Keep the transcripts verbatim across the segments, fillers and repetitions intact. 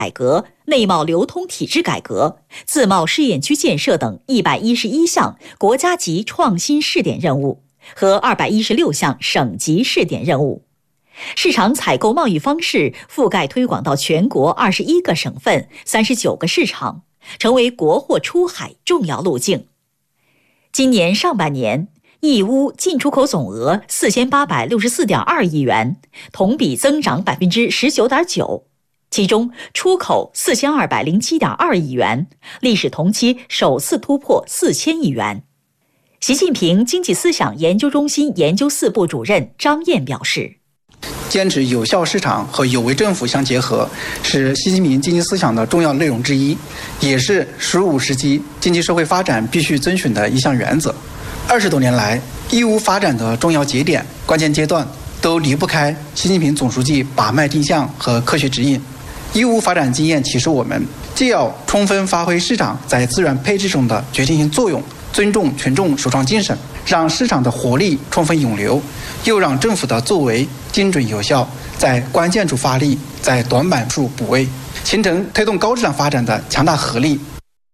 改革、内贸流通体制改革、自贸试验区建设等一百一十一项国家级创新试点任务和二百一十六项省级试点任务。市场采购贸易方式覆盖推广到全国二十一个省份、三十九个市场，成为国货出海重要路径。今年上半年，义乌进出口总额四千八百六十四点二亿元，同比增长百分之十九点九。其中，出口四千二百零七点二亿元，历史同期首次突破四千亿元。习近平经济思想研究中心研究四部主任张燕表示， 坚持有效市场和有为政府相结合，是习近平经济思想的重要内容之一，也是“十五”时期经济社会发展必须遵循的一项原则。二十多年来，义乌发展的重要节点、关键阶段都离不开习近平总书记把脉定向和科学指引。义乌发展经验启示我们，既要充分发挥市场在资源配置中的决定性作用，尊重群众首创精神，让市场的活力充分涌流，又让政府的作为精准有效，在关键处发力，在短板处补位，形成推动高质量发展的强大合力。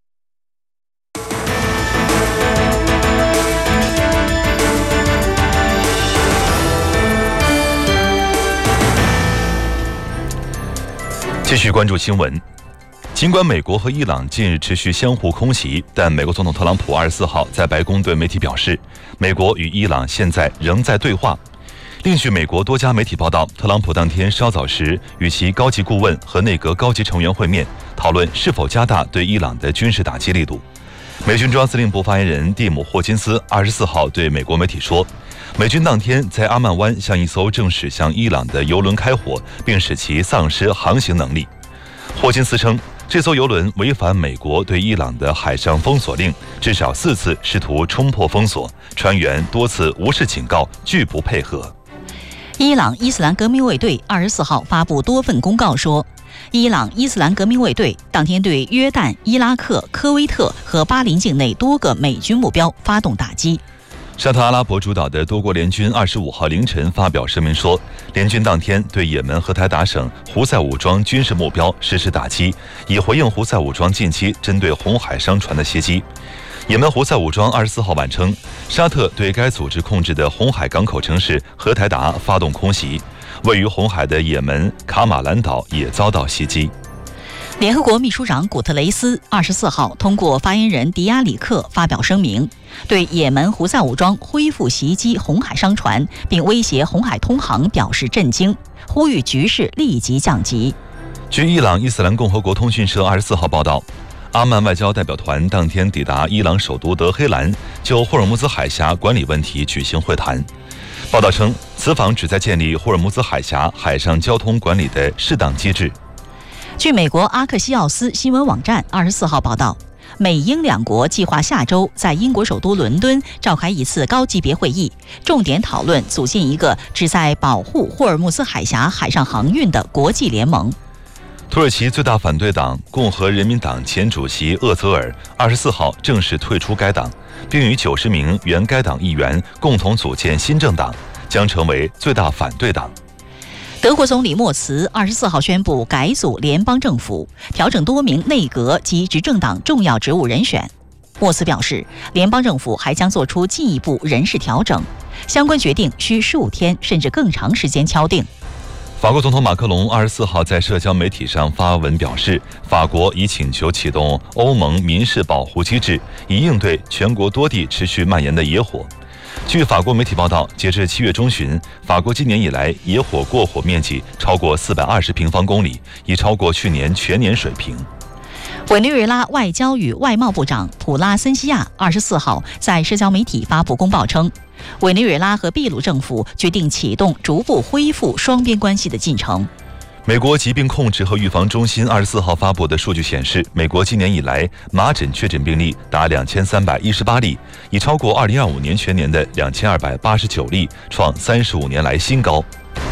继续关注新闻。尽管美国和伊朗近日持续相互空袭，但美国总统特朗普二十四号在白宫对媒体表示，美国与伊朗现在仍在对话。另据美国多家媒体报道，特朗普当天稍早时与其高级顾问和内阁高级成员会面，讨论是否加大对伊朗的军事打击力度。美军中央司令部发言人蒂姆·霍金斯二十四号对美国媒体说，美军当天在阿曼湾向一艘正驶向伊朗的油轮开火，并使其丧失航行能力。霍金斯称，这艘油轮违反美国对伊朗的海上封锁令，至少四次试图冲破封锁，船员多次无视警告，拒不配合。 伊朗伊斯兰革命卫队二十四号发布多份公告说，伊朗伊斯兰革命卫队当天对约旦、伊拉克、科威特和巴林境内多个美军目标发动打击。 沙特阿拉伯主导的多国联军二十五号凌晨发表声明说，联军当天对也门荷台达省胡塞武装军事目标实施打击，以回应胡塞武装近期针对红海商船的袭击。也门胡塞武装二十四号晚称，沙特对该组织控制的红海港口城市荷台达发动空袭，位于红海的也门卡马兰岛也遭到袭击。 联合国秘书长古特雷斯二十四号通过发言人迪亚里克发表声明，对也门胡塞武装恢复袭击红海商船并威胁红海通航表示震惊，呼吁局势立即降级。 据伊朗伊斯兰共和国通讯社二十四号报道，阿曼外交代表团当天抵达伊朗首都德黑兰，就霍尔木兹海峡管理问题举行会谈。报道称，此访旨在建立霍尔木兹海峡海上交通管理的适当机制。 据美国阿克西奥斯新闻网站二十四号报道，美英两国计划下周在英国首都伦敦召开一次高级别会议，重点讨论组建一个旨在保护霍尔木兹海峡海上航运的国际联盟。 土耳其最大反对党共和人民党前主席厄泽尔二十四号正式退出该党，并与九十名原该党议员共同组建新政党，将成为最大反对党。 德国总理默茨二十四号宣布改组联邦政府，调整多名内阁及执政党重要职务人选。默茨表示，联邦政府还将做出进一步人事调整，相关决定需十五天甚至更长时间敲定。 法国总统马克龙二十四号在社交媒体上发文表示，法国已请求启动欧盟民事保护机制，以应对全国多地持续蔓延的野火。据法国媒体报道，截至七月中旬，法国今年以来野火过火面积超过四百二十平方公里，已超过去年全年水平。 委内瑞拉外交与外贸部长普拉森西亚二十四号在社交媒体发布公报称，委内瑞拉和秘鲁政府决定启动逐步恢复双边关系的进程。 美国疾病控制和预防中心二十四号发布的数据显示，美国今年以来麻疹确诊病例达两千三百一十八例，已超过二零二五年全年的两千二百八十九例，创三十五年来新高。